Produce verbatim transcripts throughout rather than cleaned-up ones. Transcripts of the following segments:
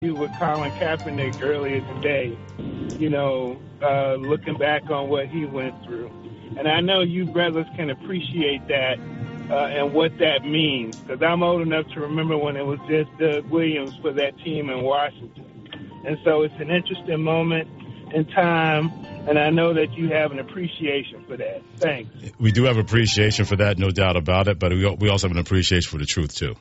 You with Colin Kaepernick earlier today, you know, uh, looking back on what he went through. And I know you brothers can appreciate that uh, and what that means, because I'm old enough to remember when it was just Doug Williams for that team in Washington. And so it's an interesting moment in time, and I know that you have an appreciation for that. Thanks. We do have appreciation for that, no doubt about it, but we also have an appreciation for the truth, too.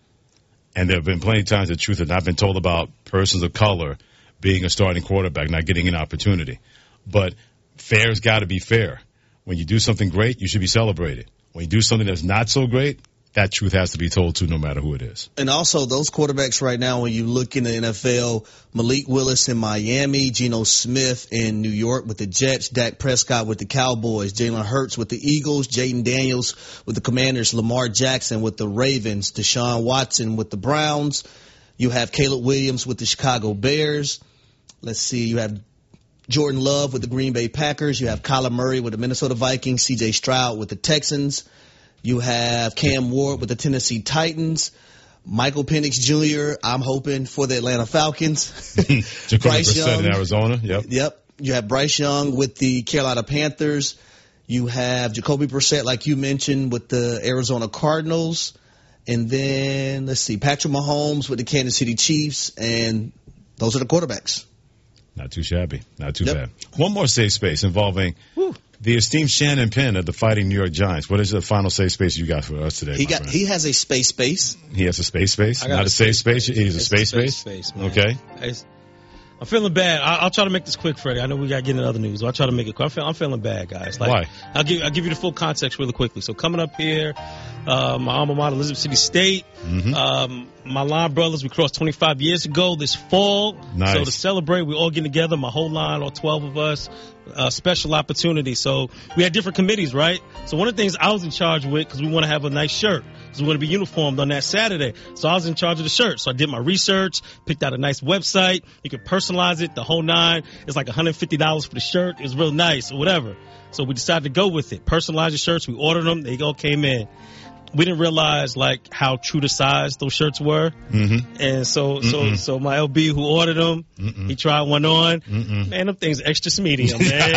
And there have been plenty of times the truth has not been told about persons of color being a starting quarterback, not getting an opportunity. But fair's got to be fair. When you do something great, you should be celebrated. When you do something that's not so great, that truth has to be told too, no matter who it is. And also those quarterbacks right now, when you look in the N F L, Malik Willis in Miami, Geno Smith in New York with the Jets, Dak Prescott with the Cowboys, Jalen Hurts with the Eagles, Jaden Daniels with the Commanders, Lamar Jackson with the Ravens, Deshaun Watson with the Browns. You have Caleb Williams with the Chicago Bears. Let's see, you have Jordan Love with the Green Bay Packers. You have Kyler Murray with the Minnesota Vikings, C J Stroud with the Texans. You have Cam Ward with the Tennessee Titans, Michael Penix Junior I'm hoping for the Atlanta Falcons. Bryce Young in Arizona. Yep. Yep. You have Bryce Young with the Carolina Panthers. You have Jacoby Brissett, like you mentioned, with the Arizona Cardinals. And then, let's see, Patrick Mahomes with the Kansas City Chiefs. And those are the quarterbacks. Not too shabby. Not too Yep. bad. One more safe space involving Woo. the esteemed Shannon Penn of the Fighting New York Giants. What is the final safe space you got for us today? He my got. friend? He has a space space. He has a space space? I got Not a a safe space space? space. He's a It's space a space space? space, man. Okay. It's, I'm feeling bad. I, I'll try to make this quick, Freddie. I know we got to get into other news. So I'll try to make it quick. I'm, feel, I'm feeling bad, guys. Like, Why? I'll give, I'll give you the full context really quickly. So coming up here, uh, my alma mater, Elizabeth City State. Mm-hmm. Um, my line brothers, we crossed twenty-five years ago this fall. Nice. So to celebrate, we all get together, my whole line, all twelve of us. Uh, special opportunity. So we had different committees, right? So one of the things I was in charge with, because we want to have a nice shirt, because we want to be uniformed on that Saturday. So I was in charge of the shirt. So I did my research, picked out a nice website. You can personalize it, the whole nine. It's like one hundred fifty dollars for the shirt. It was real nice or whatever. So we decided to go with it. Personalize the shirts. We ordered them. They all came in. We didn't realize like how true to size those shirts were, Mm-hmm. and so Mm-mm. so so my L B who ordered them, Mm-mm. he tried one on. Mm-mm. Man, them things extra medium, man.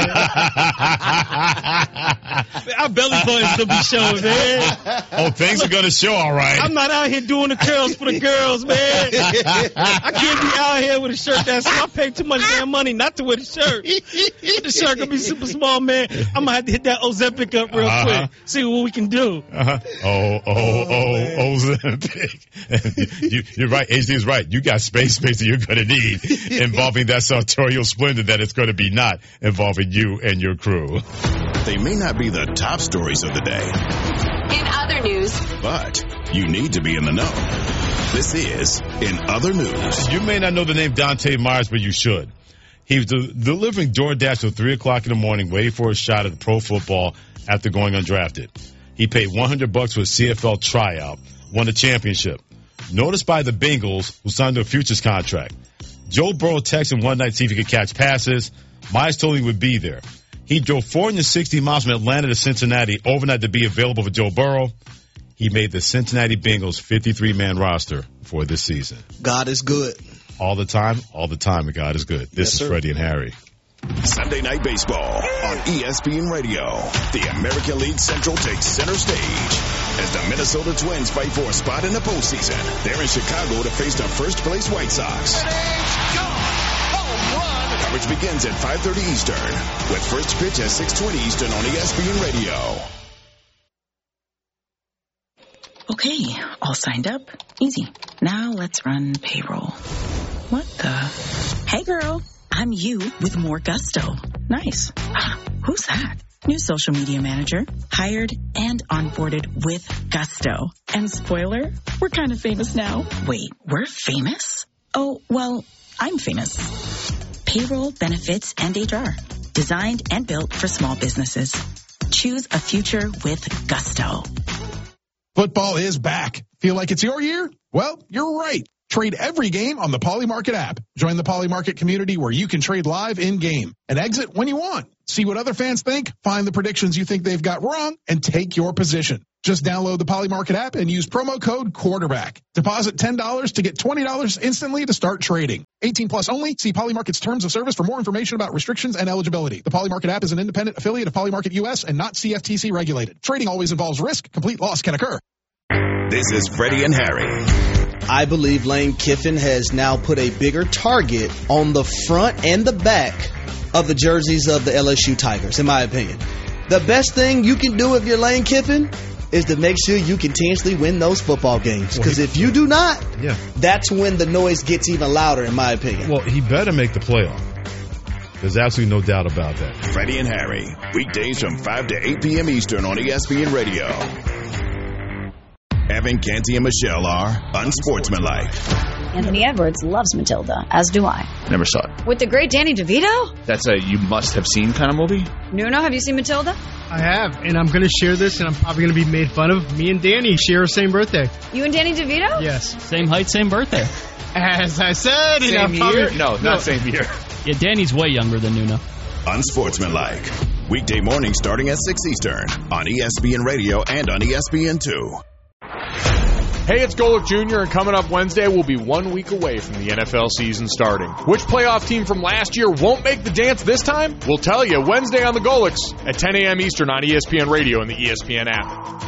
Our belly buttons still be showing, man. Oh, things are going to show, all right. I'm not out here doing the curls for the girls, man. I can't be out here with a shirt that's. I pay too much damn money not to wear the shirt. The shirt gonna be super small, man. I'm gonna have to hit that Ozempic up real Uh-huh. quick, see what we can do. Uh-huh. Oh, oh, oh, Ozempic. you, you're right. H D is right. You got space space that you're going to need involving that sartorial splendor that it's going to be not involving you and your crew. They may not be the top stories of the day, In other news, but you need to be in the know. This is In Other News. You may not know the name Dante Myers, but you should. He was de- delivering DoorDash till three o'clock in the morning, waiting for a shot at pro football after going undrafted. He paid one hundred bucks for a C F L tryout, won the championship. Noticed by the Bengals, who signed a futures contract. Joe Burrow texted him one night to see if he could catch passes. Myers told him he would be there. He drove four hundred sixty miles from Atlanta to Cincinnati overnight to be available for Joe Burrow. He made the Cincinnati Bengals fifty-three man roster for this season. God is good. All the time, all the time, and God is good. This Yes, is sir. Freddie and Harry. Sunday Night Baseball on E S P N Radio. The American League Central takes center stage as the Minnesota Twins fight for a spot in the postseason. They're in Chicago to face the first-place White Sox. Coverage begins at five thirty Eastern with first pitch at six twenty Eastern on E S P N Radio. Okay, all signed up. Easy. Now let's run payroll. What the? Hey girl, I'm you with more gusto. Nice. Ah, who's that? New social media manager. Hired and onboarded with gusto. And spoiler, we're kind of famous now. Wait, we're famous? Oh, well, I'm famous. Payroll, benefits, and H R. Designed and built for small businesses. Choose a future with gusto. Football is back. Feel like it's your year? Well, you're right. Trade every game on the Polymarket app. Join the Polymarket community where you can trade live in-game and exit when you want. See what other fans think, find the predictions you think they've got wrong, and take your position. Just download the Polymarket app and use promo code quarterback. Deposit ten dollars to get twenty dollars instantly to start trading. eighteen plus only. See Polymarket's terms of service for more information about restrictions and eligibility. The Polymarket app is an independent affiliate of Polymarket U S and not C F T C regulated. Trading always involves risk. Complete loss can occur. This is Freddie and Harry. I believe Lane Kiffin has now put a bigger target on the front and the back of the jerseys of the L S U Tigers, in my opinion. The best thing you can do if you're Lane Kiffin is to make sure you continuously win those football games. Because if you do not, yeah. that's when the noise gets even louder, in my opinion. Well, he better make the playoff. There's absolutely no doubt about that. Freddie and Harry, weekdays from five to eight p.m. Eastern on E S P N Radio. Evan, Canty, and Michelle are unsportsmanlike. Anthony Edwards loves Matilda, as do I. Never saw it. With the great Danny DeVito? That's a you must have seen kind of movie. Nuno, have you seen Matilda? I have, and I'm going to share this, and I'm probably going to be made fun of. Me and Danny share the same birthday. You and Danny DeVito? Yes. Same height, same birthday. As I said. Same and year? probably, no, no, not same year. Yeah, Danny's way younger than Nuno. Unsportsmanlike. Weekday morning starting at six Eastern on E S P N Radio and on E S P N two. Hey, it's Golick Junior, and coming up Wednesday, we'll be one week away from the N F L season starting. Which playoff team from last year won't make the dance this time? We'll tell you Wednesday on the Golicks at ten a.m. Eastern on E S P N Radio and the E S P N app.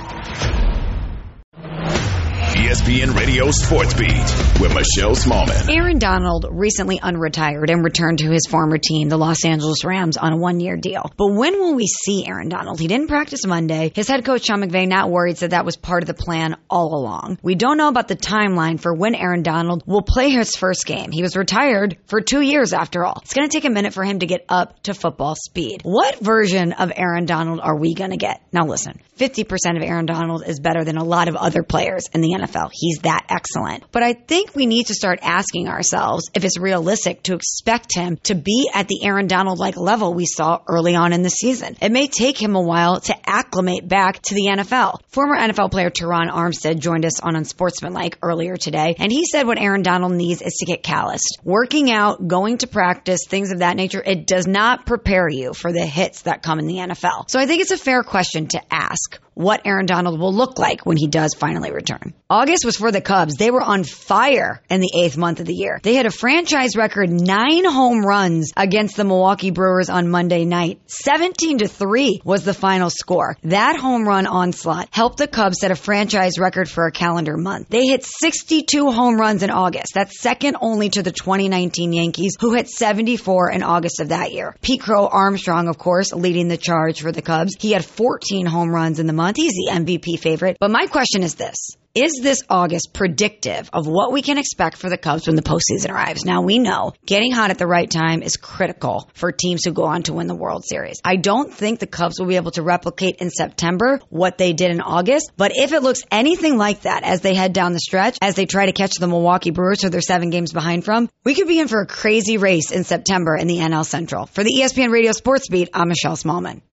E S P N Radio Sports Beat with Michelle Smallman. Aaron Donald recently unretired and returned to his former team, the Los Angeles Rams, on a one-year deal. But when will we see Aaron Donald? He didn't practice Monday. His head coach, Sean McVay, not worried, said that was part of the plan all along. We don't know about the timeline for when Aaron Donald will play his first game. He was retired for two years after all. It's going to take a minute for him to get up to football speed. What version of Aaron Donald are we going to get? Now listen, fifty percent of Aaron Donald is better than a lot of other players in the N F L. He's that excellent. But I think we need to start asking ourselves if it's realistic to expect him to be at the Aaron Donald-like level we saw early on in the season. It may take him a while to acclimate back to the N F L. Former N F L player Teron Armstead joined us on Unsportsmanlike earlier today, and he said what Aaron Donald needs is to get calloused. Working out, going to practice, things of that nature, it does not prepare you for the hits that come in the N F L. So I think it's a fair question to ask what Aaron Donald will look like when he does finally return. August was for the Cubs. They were on fire in the eighth month of the year. They had a franchise record nine home runs against the Milwaukee Brewers on Monday night. seventeen to three was the final score. That home run onslaught helped the Cubs set a franchise record for a calendar month. They hit sixty-two home runs in August. That's second only to the twenty nineteen Yankees, who hit seventy-four in August of that year. Pete Crow Armstrong, of course, leading the charge for the Cubs. He had fourteen home runs in the month. He's the M V P favorite. But my question is this. Is this August predictive of what we can expect for the Cubs when the postseason arrives? Now, we know getting hot at the right time is critical for teams who go on to win the World Series. I don't think the Cubs will be able to replicate in September what they did in August, but if it looks anything like that as they head down the stretch, as they try to catch the Milwaukee Brewers, who they're seven games behind from, we could be in for a crazy race in September in the N L Central. For the E S P N Radio Sports Beat, I'm Michelle Smallman.